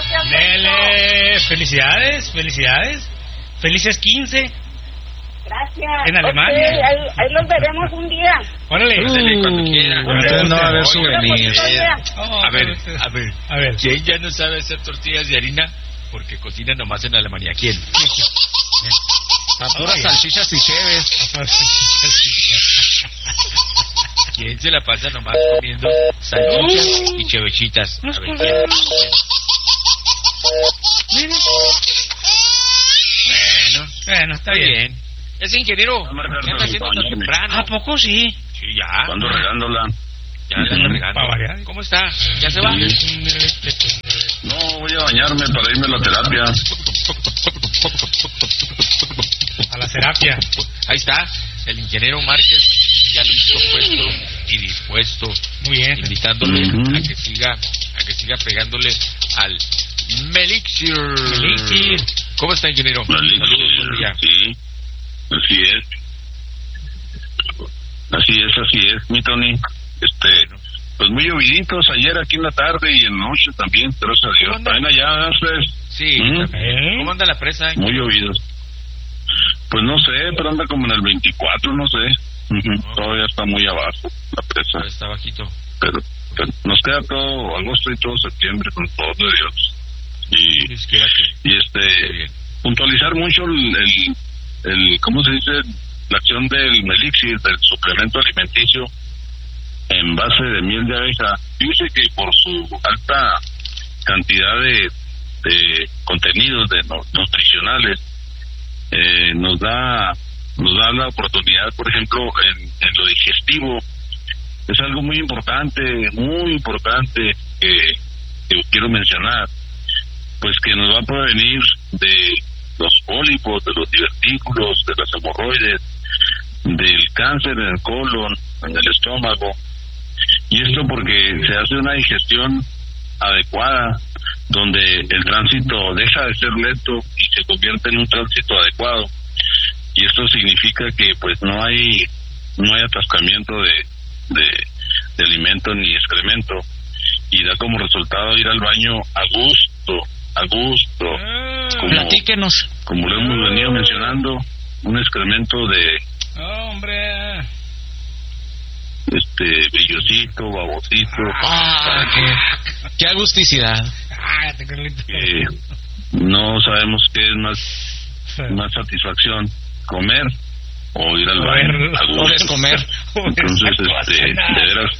gracias. Dele, felicidades. Felices 15. Gracias. En Alemania. Okay, ahí los veremos un día. Órale. Cuando quiera. Entonces no va a haber souvenirs. A ver. ¿Quién ya no sabe hacer tortillas de harina? Porque cocina nomás en Alemania. ¿Quién? A puras salchichas y cheves. ¿Quién se la pasa nomás comiendo salchichas y chevechitas? A ver, ¿quién? Bueno, está bien. Ese ingeniero, ¿qué anda haciendo tan temprano? ¿A poco sí? Sí, ya. Ando regándola. Ya la anda regando. Para variar. ¿Cómo está? ¿Ya se va? No, voy a bañarme para irme a la terapia. A la terapia. Ahí está, el ingeniero Márquez, ya listo, puesto y dispuesto. Muy bien. Invitándole a que siga pegándole al Melixir. ¿Cómo está, ingeniero? Saludos, buen día. Sí, así es, mi Tony. Pues muy lloviditos ayer aquí en la tarde y en la noche también, gracias a Dios. También allá, ustedes. Sí, ¿cómo anda la presa? Muy llovidos. Pues no sé, pero anda como en el 24, no sé. Todavía está muy abajo la presa. Está bajito. Pero nos queda todo agosto y todo septiembre con todo de Dios. Y puntualizar mucho el ¿cómo se dice? La acción del Melixir, del suplemento alimenticio en base de miel de abeja. Dice que por su alta cantidad de contenidos nutricionales nos da la oportunidad, por ejemplo, en lo digestivo. Es algo muy importante que quiero mencionar, pues que nos va a prevenir de los pólipos, de los divertículos, de las hemorroides, del cáncer en el colon, en el estómago. Y esto porque se hace una digestión adecuada, donde el tránsito deja de ser lento y se convierte en un tránsito adecuado. Y esto significa que pues no hay atascamiento de alimento ni excremento, y da como resultado ir al baño a gusto. Platíquenos. Como lo hemos venido mencionando, un excremento de brillosito, babosito. Qué agusticidad. No sabemos qué es más satisfacción, comer o ir al baño a gusto. O descomer. Entonces, de veras,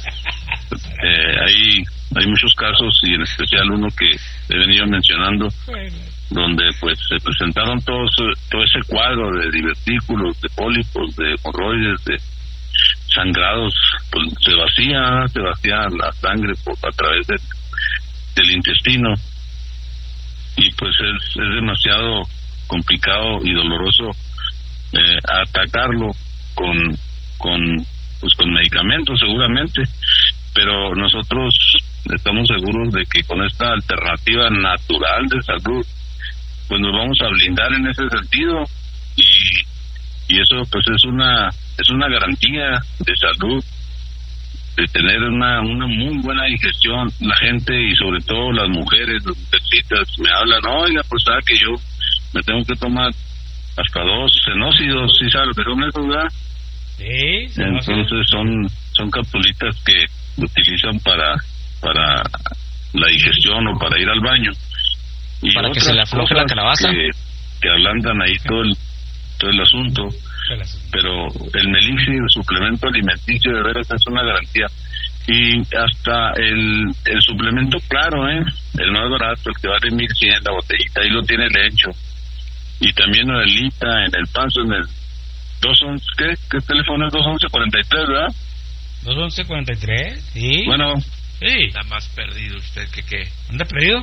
hay muchos casos, y en especial uno que he venido mencionando, donde pues se presentaron todo ese cuadro de divertículos, de pólipos, de hemorroides, de sangrados. Pues se vacía la sangre a través del intestino, y pues es demasiado complicado y doloroso atacarlo con medicamentos, seguramente, pero nosotros estamos seguros de que con esta alternativa natural de salud pues nos vamos a blindar en ese sentido, y eso pues es una garantía de salud, de tener una muy buena digestión. La gente, y sobre todo las mujeres, las mujercitas, me hablan, oiga, pues sabe que yo me tengo que tomar hasta 2 cenócidos, ¿sí sabe lo que son esos, verdad? Sí. Entonces son capsulitas que utilizan para la digestión o para ir al baño, y para que se le afloje la calabaza, que ablandan ahí todo el asunto. Pero el Melixir, el suplemento alimenticio, de veras es una garantía. Y hasta el suplemento claro, el más barato, el que vale 1,100 la botellita, ahí lo tiene el hecho. Y también en el Lita, en el Panzo, en el 211, ¿qué teléfono es? 211-43, ¿verdad? 211-43, sí. Bueno. Sí. Está más perdido usted que qué. ¿Anda perdido?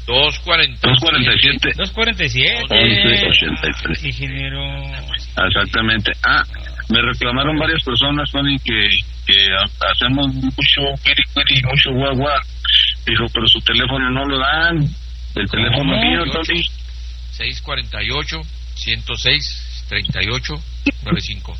247. 247. 1183. Ingeniero. Exactamente. Me reclamaron varias personas, Tony, que hacemos mucho mucho guagua. Dijo, pero su teléfono no lo dan. El teléfono mío, Tony. 648-106-3895.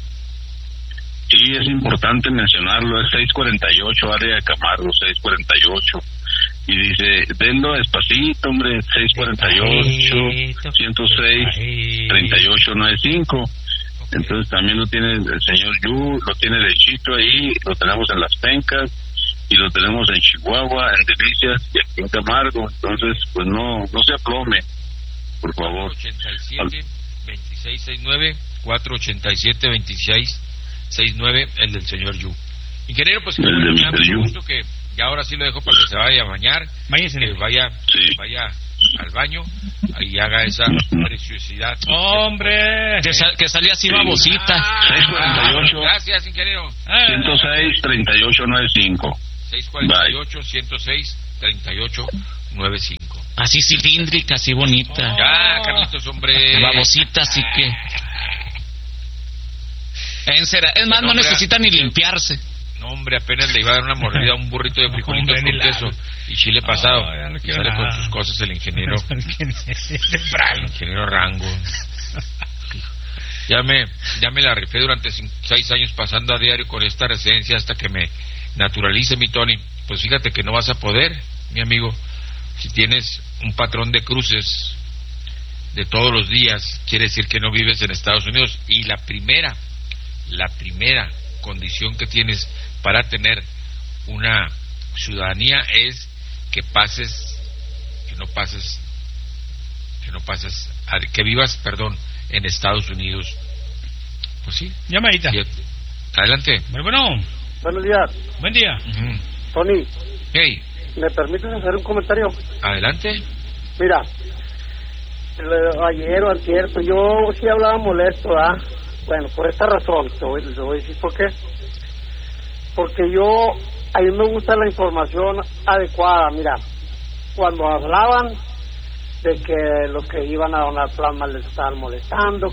Sí, es importante mencionarlo. Es 648, área de Camargo, 648. y dice, denlo despacito, hombre, 648, 106, 3895. Entonces también lo tiene el señor Yu, lo tiene derechito ahí, lo tenemos en Las Pencas, y lo tenemos en Chihuahua, en Delicias y aquí en Camargo. Entonces, pues no se aplome, por favor. 487-2669, 487-2669, el del señor Yu. Ingeniero, pues que me da mucho gusto que ya ahora sí lo dejo para que se vaya a bañar, que vaya al baño y haga esa preciosidad. ¡Hombre! Que salía así babosita. 648. Gracias, ingeniero. 106, 3895. 648, 106, 3895. Así cilíndrica, así bonita. Ya, Carlitos, hombre. Babosita, así que... Es más, no necesita ni limpiarse. No, hombre, apenas le iba a dar una mordida a un burrito de frijolitos con queso y chile pasado. No sale nada. con sus cosas el ingeniero. El ingeniero Rango. Ya me la rifé durante 6 años pasando a diario con esta residencia hasta que me naturalice, mi Tony. Pues fíjate que no vas a poder, mi amigo. Si tienes un patrón de cruces de todos los días, quiere decir que no vives en Estados Unidos. Y la primera condición que tienes para tener una ciudadanía es que vivas, en Estados Unidos. Pues sí. Llamadita. Adelante. Muy bueno. Buenos días. Buen día. Tony, Hey, ¿me permites hacer un comentario? adelante. Mira, ayer o antier, pues yo sí hablaba molesto, ¿ah? Bueno, por esta razón, te voy a decir por qué. Porque a mí me gusta la información adecuada. Mira, cuando hablaban de que los que iban a donar plasma les estaban molestando,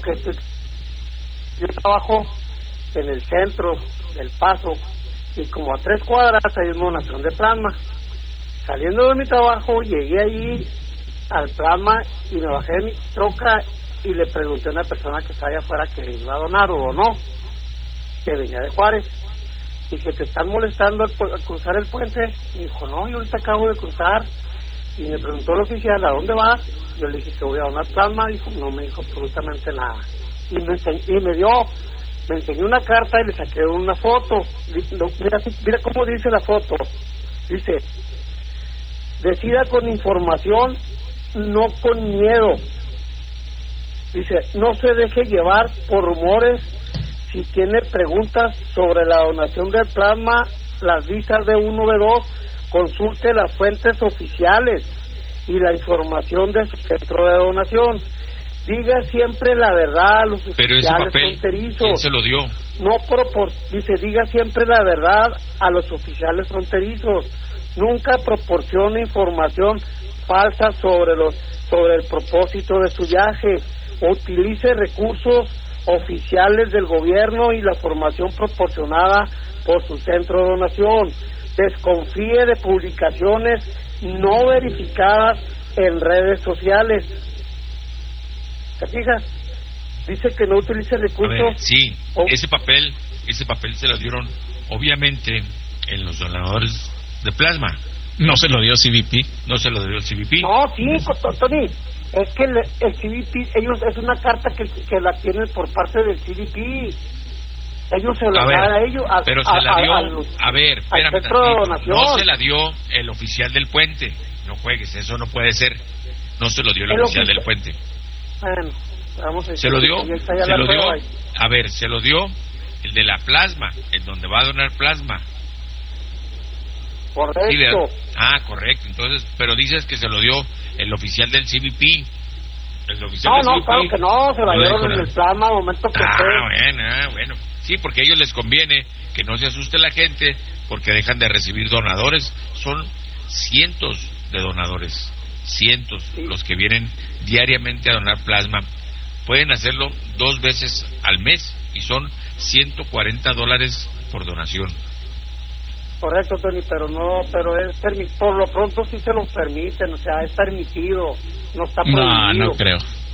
yo trabajo en el centro del Paso y como a 3 cuadras hay una donación de plasma. Saliendo de mi trabajo llegué allí al plasma y me bajé de mi troca y le pregunté a una persona que estaba allá afuera que iba a donar o no, que venía de Juárez, y que te están molestando al cruzar el puente. Y dijo, no, yo ahorita acabo de cruzar. Y me preguntó el oficial, ¿a dónde vas? Yo le dije que voy a donar plasma. Dijo, no me dijo absolutamente nada. Y me enseñó una carta y le saqué una foto. Mira cómo dice la foto. Dice, decida con información, no con miedo. Dice, no se deje llevar por rumores. Si tiene preguntas sobre la donación del plasma, las visas de 1B2, consulte las fuentes oficiales y la información de su centro de donación. Diga siempre la verdad a los oficiales fronterizos. ¿Quién se lo dio? Dice, diga siempre la verdad a los oficiales fronterizos. Nunca proporcione información falsa sobre el propósito de su viaje. Utilice recursos oficiales del gobierno y la formación proporcionada por su centro de donación. Desconfíe de publicaciones no verificadas en redes sociales. ¿Te fijas? Dice que no utilice recursos. Sí, ese papel se lo dieron obviamente en los donadores de plasma. No se lo dio CBP. No se lo dio el CBP. No, sí, Tony. Es que el CBP, ellos, es una carta que la tienen por parte del CBP. Ellos se la dan a ellos. Pero se la dio. Espérame tantito. No se la dio el oficial del puente. No juegues, eso no puede ser. No se lo dio el oficial del puente. Bueno, vamos a decir. Se lo dio. Se lo dio el de la plasma, en donde va a donar plasma. Correcto. Sí, correcto. Entonces, pero dices que se lo dio el oficial del CBP. El oficial no, del CBP, claro que no, se la dieron en el plasma al momento que bueno. Sí, porque a ellos les conviene que no se asuste la gente, porque dejan de recibir donadores. Son cientos de donadores, los que vienen diariamente a donar plasma. Pueden hacerlo 2 veces al mes y son $140 por donación. Correcto, Tony, pero por lo pronto sí se lo permiten, o sea, es permitido, no está prohibido. No creo.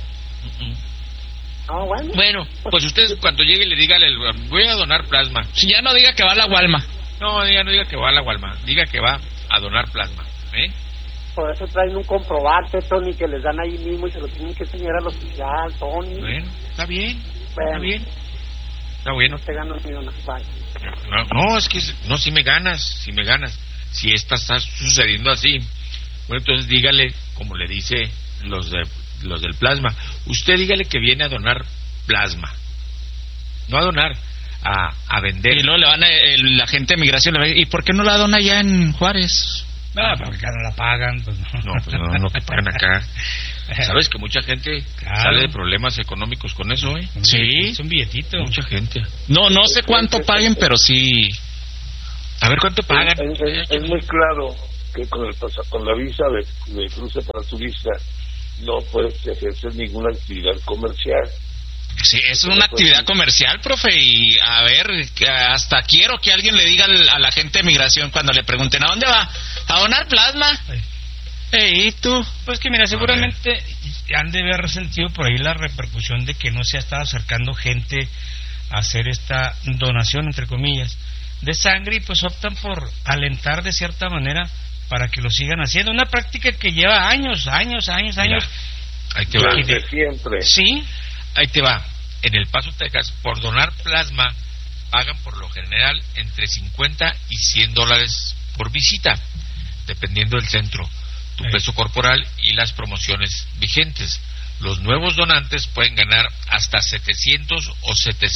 Bueno, pues usted cuando llegue le diga, voy a donar plasma. Si ya no diga que va a la Walma. No, ya no diga que va a la Walma, diga que va a donar plasma, Por eso traen un comprobante, Tony, que les dan ahí mismo y se lo tienen que enseñar al oficial, Tony. Bueno, está bien. Bueno. Está bien. Está bueno. No te ganas ni una. Bye. No, es que no, si me ganas. Si está sucediendo así, bueno, entonces dígale, como le dice los del plasma, usted dígale que viene a donar plasma, no a donar, a vender. Y luego le van la gente de migración le va a decir, ¿y por qué no la dona allá en Juárez? No, porque acá no la pagan, pues no. No, pues no que pagan acá. ¿Sabes que mucha gente sale de problemas económicos con eso, eh? Sí. Es un billetito. Mucha gente. No sé cuánto paguen, pero sí. A ver cuánto pagan. Es muy claro que con la visa de cruce para turista no puedes ejercer ninguna actividad comercial. Sí, es una actividad comercial, profe, y a ver, hasta quiero que alguien le diga a la gente de migración cuando le pregunten, ¿a dónde va? ¿A donar plasma? ¿Y tú? Pues que mira, seguramente han de haber resentido por ahí la repercusión de que no se ha estado acercando gente a hacer esta donación, entre comillas, de sangre, y pues optan por alentar de cierta manera para que lo sigan haciendo. Una práctica que lleva años. Mira, ahí te va. Desde siempre. Sí. Ahí te va. En El Paso, Texas, por donar plasma, pagan por lo general entre $50 y $100 por visita, dependiendo del centro, tu peso corporal y las promociones vigentes. Los nuevos donantes pueden ganar hasta $700 o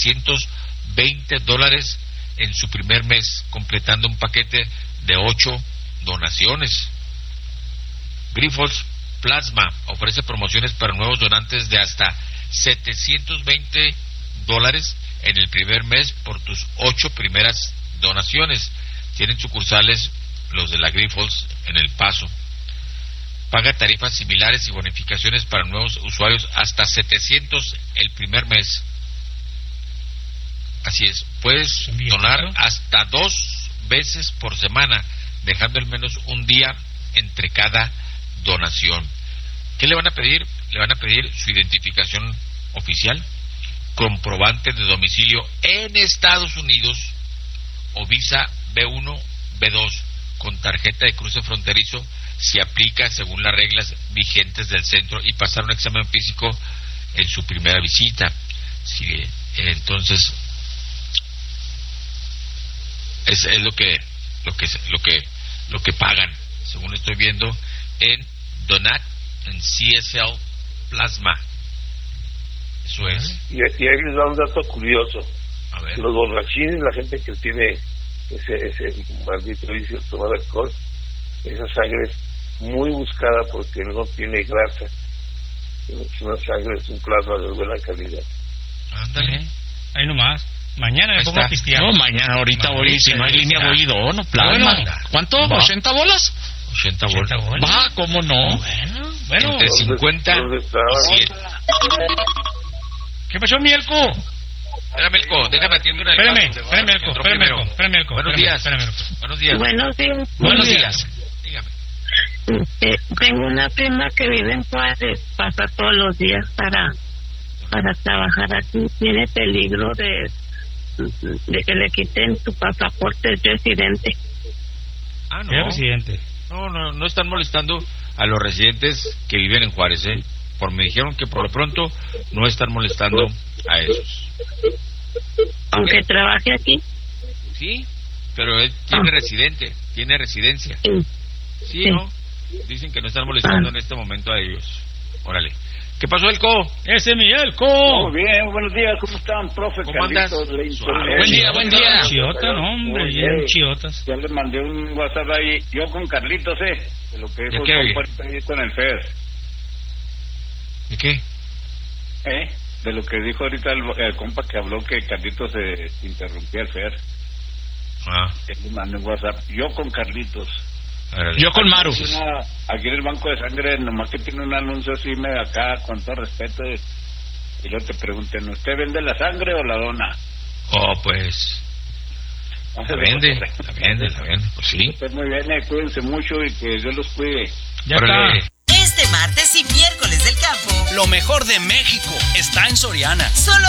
$720 en su primer mes, completando un paquete de 8 donaciones. Grifols Plasma ofrece promociones para nuevos donantes de hasta $720 en el primer mes por tus 8 primeras donaciones. Tienen sucursales los de la Grifols en El Paso. Paga tarifas similares y bonificaciones para nuevos usuarios hasta $700 el primer mes. Así es, puedes donar hasta 2 veces por semana, dejando al menos un día entre cada donación. ¿Qué le van a pedir? Le van a pedir su identificación oficial, comprobante de domicilio en Estados Unidos o visa B1, B2 con tarjeta de cruce fronterizo si aplica según las reglas vigentes del centro, y pasar un examen físico en su primera visita. Si, entonces es lo que pagan, según estoy viendo en Donat, en CSL Plasma. Eso es. Y ahí les da un dato curioso. A ver. Los borrachines, la gente que tiene ese maldito vicio de tomar alcohol, esa sangre es muy buscada porque no tiene grasa. Es una sangre, es un plasma de buena calidad. Ándale. Ahí nomás. Mañana me pongo a pistear. No, mañana, ahorita voy, si no hay línea voy y dono plasma. Bueno, ¿cuánto? Va. ¿80 bolas? 80 bolas. Va, ¿cómo no? Bueno. Entre 50 y 100. ¿Qué pasó, Mielco? Espérame, Elco, déjame atiender una Espérame, Elco. Buenos días. Buenos días. Buenos días. Buenos días. Dígame. Tengo una prima que vive en Juárez, pasa todos los días para trabajar aquí. Tiene peligro de que le quiten su pasaporte, es residente. Ah, no. Es residente. No están molestando a los residentes que viven en Juárez, ¿eh? Me dijeron que por lo pronto no están molestando a esos. Aunque trabaje aquí. Sí, pero él tiene residencia. Sí, ¿no? Dicen que no están molestando en este momento a ellos. Órale. ¿Qué pasó, Elco? ¡Ese es mi Elco! Muy bien, buenos días, ¿cómo están, profe? ¿Cómo andas? Buen día. Chiota, no, hombre, bien chiotas. Ya le mandé un WhatsApp ahí, yo con Carlitos, de lo que dijo el compa ahí con el FED. ¿De qué? De lo que dijo ahorita el compa que habló que Carlitos se interrumpía el FED. Le mandé un WhatsApp, yo con Carlitos. Yo con Maru. Aquí en el banco de sangre, nomás que tiene un anuncio así, acá, con todo respeto, y luego te preguntan, ¿usted vende la sangre o la dona? Pues la vende, pues sí. Pues muy bien, cuídense mucho y que Dios los cuide. Ya está. Este martes y miércoles del campo, lo mejor de México está en Soriana. Solo